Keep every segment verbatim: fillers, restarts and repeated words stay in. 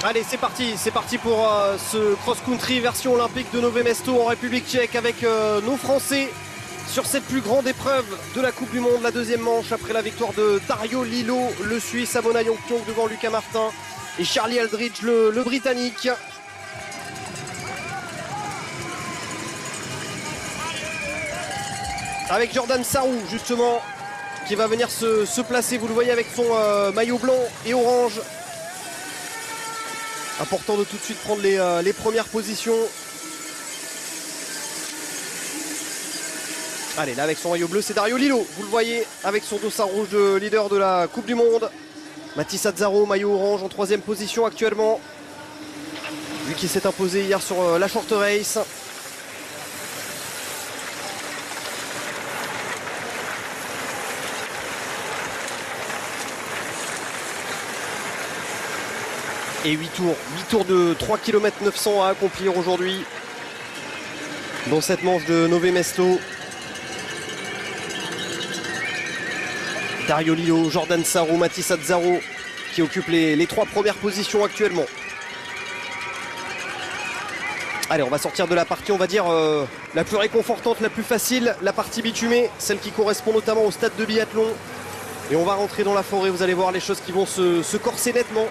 Allez, c'est parti, c'est parti pour euh, ce cross-country version olympique de Nové Mesto en République tchèque avec euh, nos Français sur cette plus grande épreuve de la Coupe du Monde, la deuxième manche après la victoire de Dario Lilo, le Suisse, Amona Yongkyong devant Lucas Martin et Charlie Aldridge, le, le Britannique. Avec Jordan Sarrou justement qui va venir se, se placer, vous le voyez avec son euh, maillot blanc et orange. Important de tout de suite prendre les, euh, les premières positions. Allez, là avec son maillot bleu, c'est Dario Lilo. Vous le voyez avec son dossard rouge de leader de la Coupe du Monde. Mathis Azzaro, maillot orange en troisième position actuellement. Lui qui s'est imposé hier sur euh, la short race. Et huit tours, huit tours de trois kilomètres neuf cents à accomplir aujourd'hui dans cette manche de Nové Mesto. Dario Lilo, Jordan Sarrou, Mathis Azzaro qui occupent les, les trois premières positions actuellement. Allez, on va sortir de la partie, on va dire, euh, la plus réconfortante, la plus facile, la partie bitumée, celle qui correspond notamment au stade de biathlon. Et on va rentrer dans la forêt, vous allez voir les choses qui vont se, se corser nettement.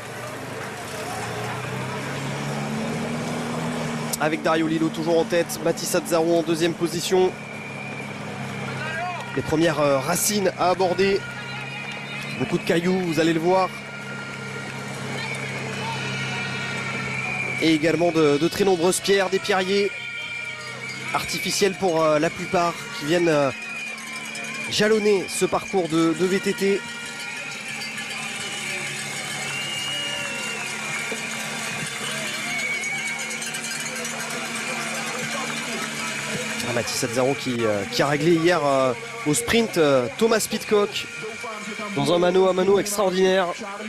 Avec Dario Lilo toujours en tête, Mathis Azzaro en deuxième position. Les premières euh, racines à aborder. Beaucoup de cailloux, vous allez le voir. Et également de, de très nombreuses pierres, des pierriers artificiels pour euh, la plupart qui viennent euh, jalonner ce parcours de, de V T T. Mathis Azzaro qui, euh, qui a réglé hier euh, au sprint euh, Thomas Pidcock dans un mano à mano extraordinaire.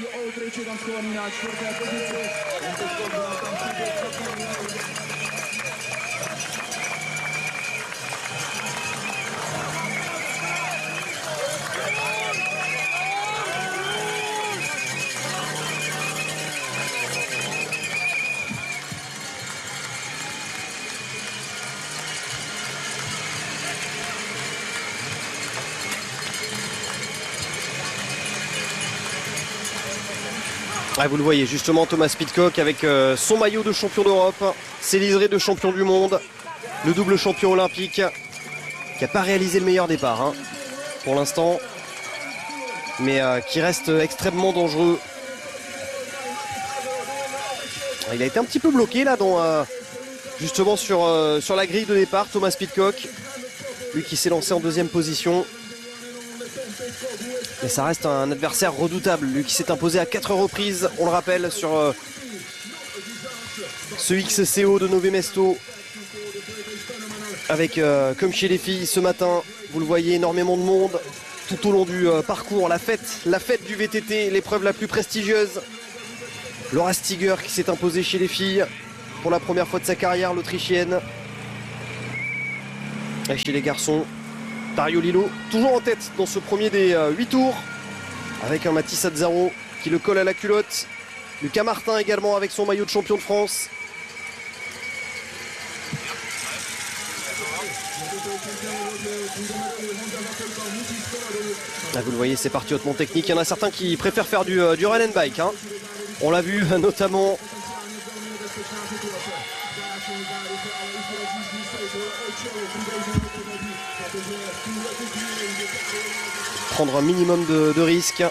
Ah, vous le voyez justement Thomas Pidcock avec euh, son maillot de champion d'Europe, ses liserés de champion du monde, le double champion olympique qui n'a pas réalisé le meilleur départ hein, pour l'instant, mais euh, qui reste extrêmement dangereux. Il a été un petit peu bloqué là dans, euh, justement sur, euh, sur la grille de départ, Thomas Pidcock, lui qui s'est lancé en deuxième position. Mais ça reste un adversaire redoutable, lui qui s'est imposé à quatre reprises, on le rappelle, sur euh, ce X C O de Nové Mesto. Avec, euh, comme chez les filles ce matin, vous le voyez, énormément de monde tout au long du euh, parcours. La fête, la fête du V T T, l'épreuve la plus prestigieuse. Laura Stiger qui s'est imposée chez les filles pour la première fois de sa carrière, l'Autrichienne. Et chez les garçons, Dario Lilo, toujours en tête dans ce premier des euh, huit tours, avec un Mathis Azzaro qui le colle à la culotte. Lucas Martin également avec son maillot de champion de France. Ah, vous le voyez, c'est parti hautement technique. Il y en a certains qui préfèrent faire du, euh, du run and bike. Hein. On l'a vu notamment. Prendre un minimum de, de risques.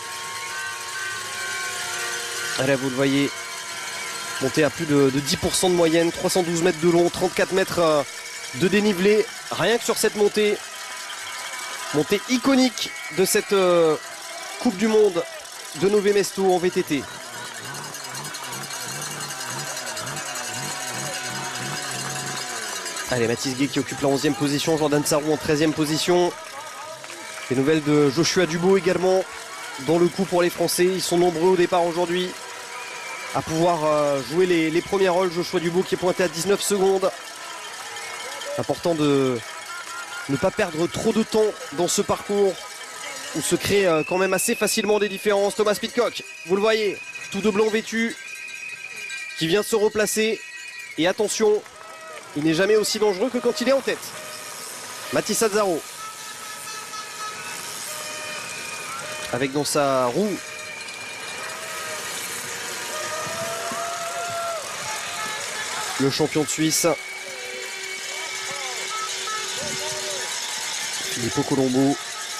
Là vous le voyez, monter à plus de, de dix pour cent de moyenne, trois cent douze mètres de long, trente-quatre mètres euh, de dénivelé, rien que sur cette montée. Montée iconique de cette euh, Coupe du Monde de Nové Mesto en V T T. Allez, Mathis Gué qui occupe la onzième position, Jordan Sarrou en treizième position. Les nouvelles de Joshua Dubo également dans le coup pour les Français. Ils sont nombreux au départ aujourd'hui à pouvoir euh, jouer les, les premiers rôles. Joshua Dubo qui est pointé à dix-neuf secondes. Important de ne pas perdre trop de temps dans ce parcours où se créent euh, quand même assez facilement des différences. Thomas Pidcock, vous le voyez, tout de blanc vêtu, qui vient se replacer. Et attention, il n'est jamais aussi dangereux que quand il est en tête. Mathis Azzaro. Avec dans sa roue le champion de Suisse. Filippo Colombo.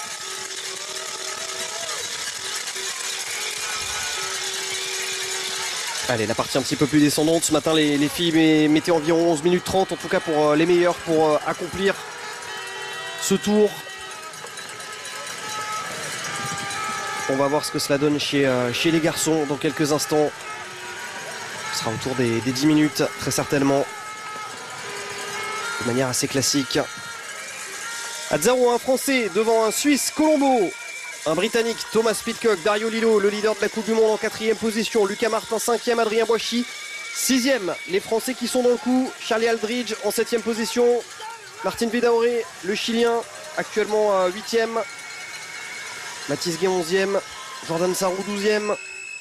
Allez, la partie un petit peu plus descendante. Ce matin, les, les filles mettaient environ onze minutes trente, en tout cas pour euh, les meilleurs, pour euh, accomplir ce tour. On va voir ce que cela donne chez, euh, chez les garçons dans quelques instants. Ce sera autour des, des dix minutes, très certainement. De manière assez classique. Azzaro, un Français devant un Suisse, Colombo. Un Britannique, Thomas Pidcock, Dario Lillo, le leader de la Coupe du Monde en quatrième position. Lucas Martin, cinquième, Adrien Boissy, sixième. Les Français qui sont dans le coup. Charlie Aldridge en septième position. Martin Vidauré, le Chilien, actuellement huitième. Mathis Guay, onzième. Jordan Sarrou, douzième.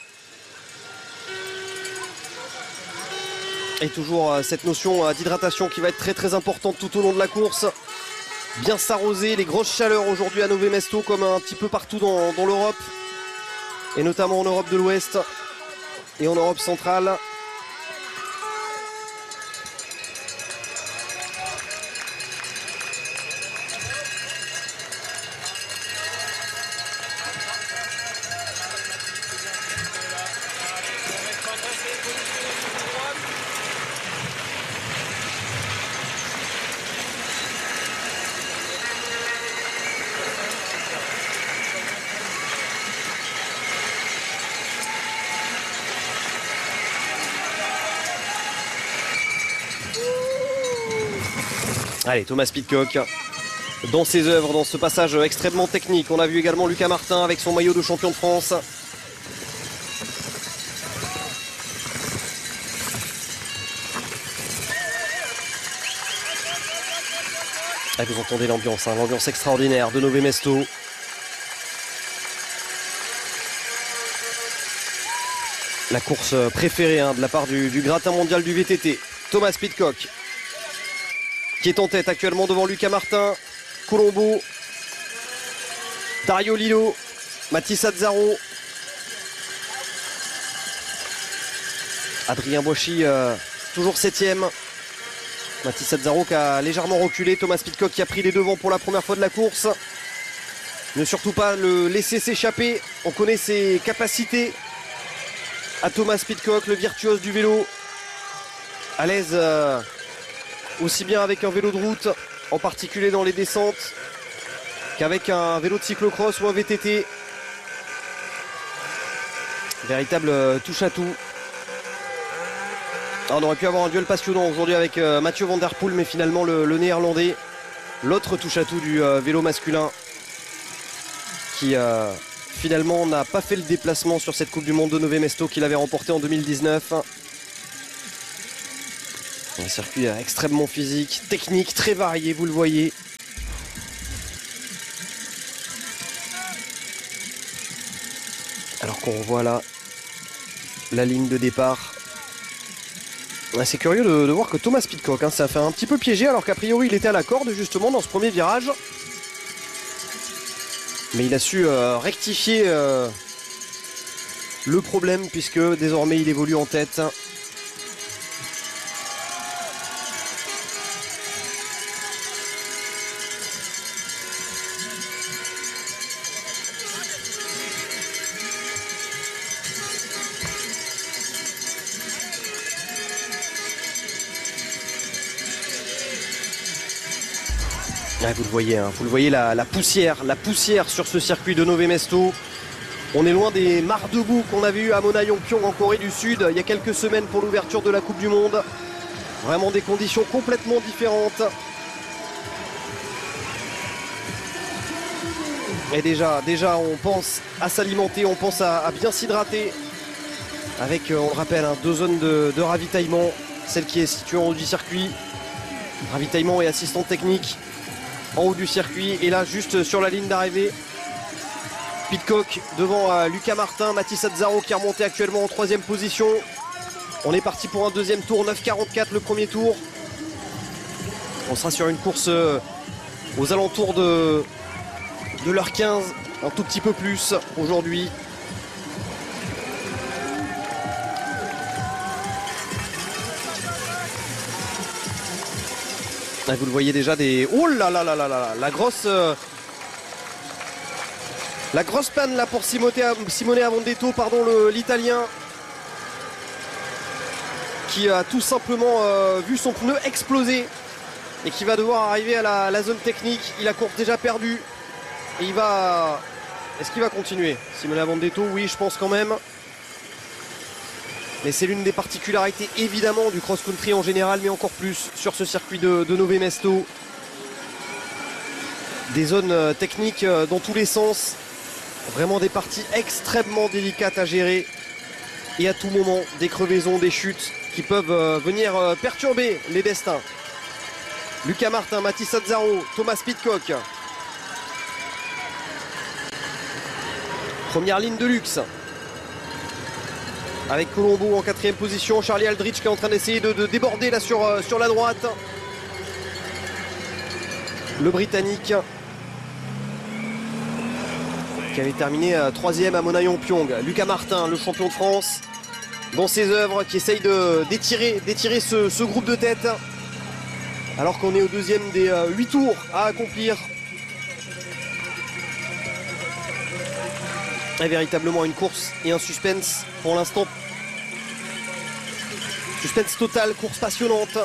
Et toujours cette notion d'hydratation qui va être très très importante tout au long de la course. Bien s'arroser, les grosses chaleurs aujourd'hui à Nové Mesto comme un petit peu partout dans, dans l'Europe. Et notamment en Europe de l'Ouest et en Europe centrale. Allez, Thomas Pidcock dans ses œuvres, dans ce passage extrêmement technique. On a vu également Lucas Martin avec son maillot de champion de France. Ah, vous entendez l'ambiance, hein, l'ambiance extraordinaire de Nové Mesto. La course préférée hein, de la part du, du gratin mondial du V T T. Thomas Pidcock, qui est en tête actuellement devant Lucas Martin, Colombo, Dario Lillo, Mathis Azzaro, Adrien Boissy, euh, toujours septième. Mathis Azzaro qui a légèrement reculé, Thomas Pidcock qui a pris les devants pour la première fois de la course. Ne surtout pas le laisser s'échapper, on connaît ses capacités à Thomas Pidcock, le virtuose du vélo, à l'aise euh, aussi bien avec un vélo de route, en particulier dans les descentes, qu'avec un vélo de cyclocross ou un V T T. Véritable euh, touche à tout. Alors, on aurait pu avoir un duel passionnant aujourd'hui avec euh, Mathieu Van Der Poel, mais finalement le, le néerlandais, l'autre touche à tout du euh, vélo masculin, qui euh, finalement n'a pas fait le déplacement sur cette Coupe du Monde de Nové Mesto qu'il avait remporté en deux mille dix-neuf. Un circuit extrêmement physique, technique, très varié, vous le voyez. Alors qu'on revoit là la ligne de départ. C'est curieux de, de voir que Thomas Pidcock, hein, ça fait un petit peu piégé alors qu'a priori il était à la corde justement dans ce premier virage. Mais il a su euh, rectifier euh, le problème puisque désormais il évolue en tête. Ah, vous le voyez, hein, vous le voyez la, la poussière, la poussière sur ce circuit de Nové Mesto. On est loin des mares de boue qu'on avait eu à Monayongpyeong en Corée du Sud il y a quelques semaines pour l'ouverture de la Coupe du Monde. Vraiment des conditions complètement différentes. Et déjà, déjà on pense à s'alimenter, on pense à, à bien s'hydrater. Avec, on le rappelle, hein, deux zones de, de ravitaillement. Celle qui est située en haut du circuit. Ravitaillement et assistante technique en haut du circuit. Et là, juste sur la ligne d'arrivée, Pidcock devant euh, Lucas Martin, Mathis Azzaro qui est remonté actuellement en troisième position. On est parti pour un deuxième tour, neuf quarante-quatre le premier tour. On sera sur une course euh, aux alentours de, de l'heure quinze, un tout petit peu plus aujourd'hui. Ah, vous le voyez déjà des... Oh là là là là là, la grosse... Euh... La grosse panne là pour Simone Avondetto, pardon, l'Italien, qui a tout simplement euh, vu son pneu exploser et qui va devoir arriver à la, la zone technique. Il a course déjà perdu et il va... Est-ce qu'il va continuer? Simone Avondetto, oui, je pense quand même. Mais c'est l'une des particularités évidemment du cross-country en général, mais encore plus sur ce circuit de, de Nové Mesto. Des zones techniques dans tous les sens. Vraiment des parties extrêmement délicates à gérer. Et à tout moment, des crevaisons, des chutes qui peuvent euh, venir euh, perturber les destins. Lucas Martin, Mathis Azzaro, Thomas Pidcock. Première ligne de luxe. Avec Colombo en quatrième position. Charlie Aldrich qui est en train d'essayer de, de déborder là sur, euh, sur la droite. Le Britannique, qui avait terminé euh, troisième à Monayon-Pyong. Lucas Martin, le champion de France, dans ses œuvres, qui essaye d'étirer d'étirer ce, ce groupe de tête. Alors qu'on est au deuxième des euh, huit tours à accomplir. Et véritablement une course et un suspense pour l'instant. Suspense total, course passionnante.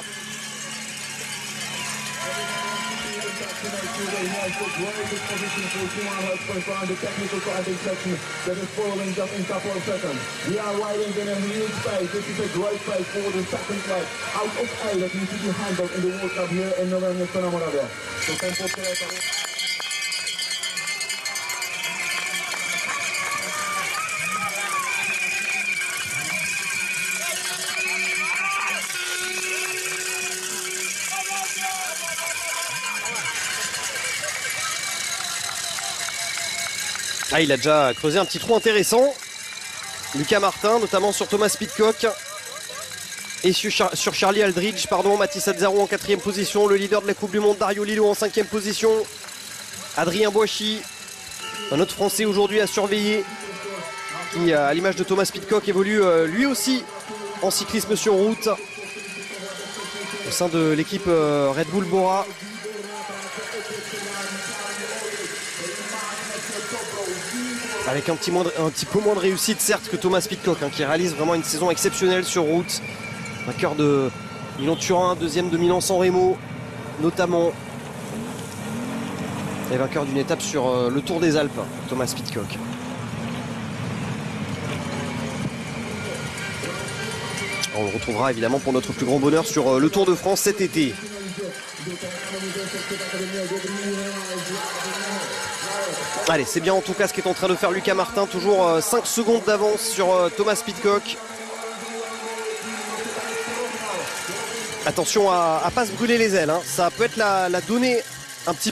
Ah, il a déjà creusé un petit trou intéressant. Lucas Martin, notamment sur Thomas Pidcock. Et sur, Char sur Charlie Aldridge, pardon, Mathis Azzaro en quatrième position. Le leader de la Coupe du Monde, Dario Lillo en cinquième position. Adrien Boichy, un autre Français aujourd'hui à surveiller, qui, à l'image de Thomas Pidcock, évolue euh, lui aussi en cyclisme sur route au sein de l'équipe euh, Red Bull Bora. Avec un petit, moindre, un petit peu moins de réussite certes que Thomas Pidcock, hein, qui réalise vraiment une saison exceptionnelle sur route. Vainqueur de Milan-Turin, deuxième de Milan-San Remo notamment. Et vainqueur d'une étape sur euh, le Tour des Alpes, Thomas Pidcock. On le retrouvera évidemment pour notre plus grand bonheur sur euh, le Tour de France cet été. Allez, c'est bien en tout cas ce qu'est en train de faire Lucas Martin. Toujours euh, cinq secondes d'avance sur euh, Thomas Pidcock. Attention à ne pas se brûler les ailes, hein. Ça peut être la, la donnée un petit